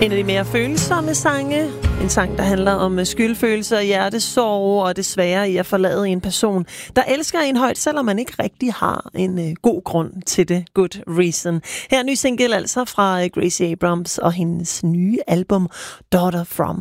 En af de mere følsomme sange. En sang, der handler om skyldfølelser, hjertesorg og det svære i at forlade en person, der elsker en højt, selvom man ikke rigtig har en god grund til det. Good reason. Her er ny single altså fra Gracie Abrams og hendes nye album Daughter From